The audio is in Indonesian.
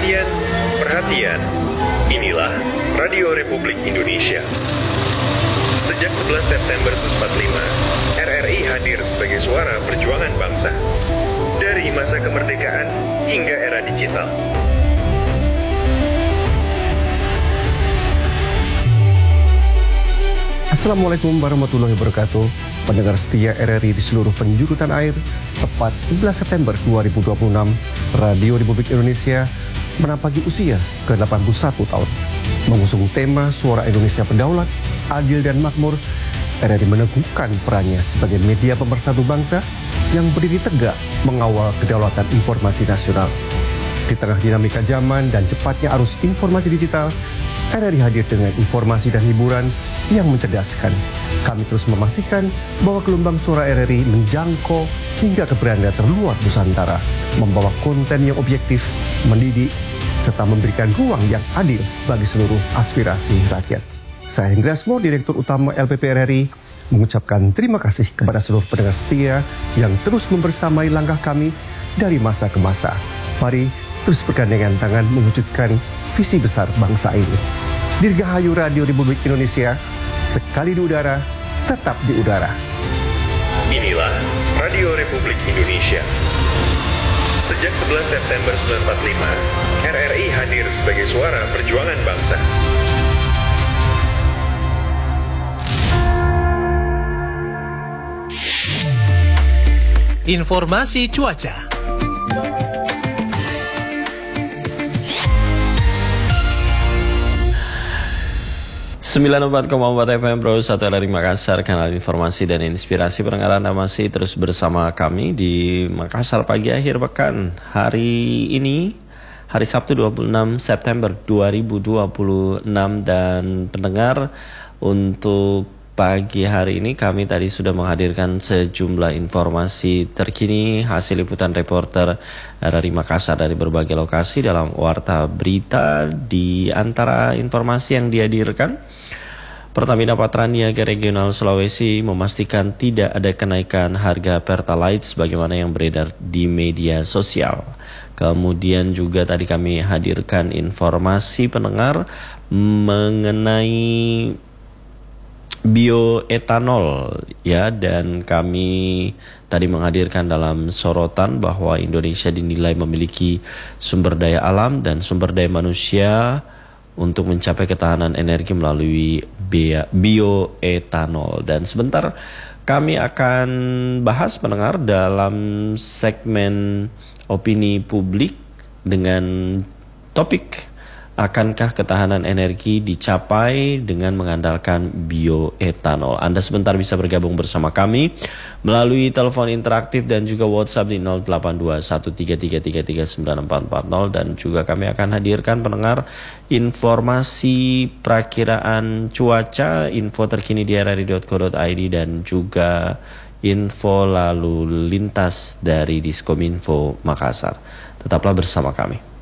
Perhatian, perhatian. Inilah Radio Republik Indonesia. Sejak 11 September 1945, RRI hadir sebagai suara perjuangan bangsa. Dari masa kemerdekaan hingga era digital. Assalamualaikum warahmatullahi wabarakatuh. Pendengar setia RRI di seluruh penjuru tanah air, tepat 11 September 2026, Radio Republik Indonesia menapaki usia ke-81 tahun. Mengusung tema Suara Indonesia Berdaulat, Adil dan Makmur, RRI meneguhkan perannya sebagai media pemersatu bangsa yang berdiri tegak mengawal kedaulatan informasi nasional. Di tengah dinamika zaman dan cepatnya arus informasi digital, RRI hadir dengan informasi dan hiburan yang mencerdaskan. Kami terus memastikan bahwa gelombang suara RRI menjangkau hingga ke beranda terluar Nusantara, membawa konten yang objektif, mendidik, serta memberikan ruang yang adil bagi seluruh aspirasi rakyat. Saya Hendra Asmo, Direktur Utama LPP RRI, mengucapkan terima kasih kepada seluruh pendengar setia yang terus membersamai langkah kami dari masa ke masa. Mari terus bergandengan tangan mewujudkan visi besar bangsa ini. Dirgahayu Radio Republik Indonesia, sekali di udara, tetap di udara. Inilah Radio Republik Indonesia. Sejak 11 September 1945, RRI hadir sebagai suara perjuangan bangsa. Informasi cuaca. Sembilan 94,4 FM Pro 1 dari Makassar, kanal informasi dan inspirasi. Pendengar Anda masih terus bersama kami di Makassar pagi akhir pekan. Hari ini, hari Sabtu 26 September 2026. Dan pendengar, untuk pagi hari ini kami tadi sudah menghadirkan sejumlah informasi terkini hasil liputan reporter dari Makassar dari berbagai lokasi dalam Warta Berita. Di antara informasi yang dihadirkan, Pertamina Patraniaga Regional Sulawesi memastikan tidak ada kenaikan harga Pertalite sebagaimana yang beredar di media sosial. Kemudian juga tadi kami hadirkan informasi pendengar mengenai bioetanol ya, dan kami tadi menghadirkan dalam sorotan bahwa Indonesia dinilai memiliki sumber daya alam dan sumber daya manusia untuk mencapai ketahanan energi melalui bioetanol. Dan sebentar kami akan bahas pendengar dalam segmen opini publik dengan topik akankah ketahanan energi dicapai dengan mengandalkan bioetanol. Anda sebentar bisa bergabung bersama kami melalui telepon interaktif dan juga WhatsApp di 082133333940, dan juga kami akan hadirkan pendengar informasi perakiraan cuaca, info terkini di rri.co.id dan juga info lalu lintas dari Diskominfo Makassar. Tetaplah bersama kami.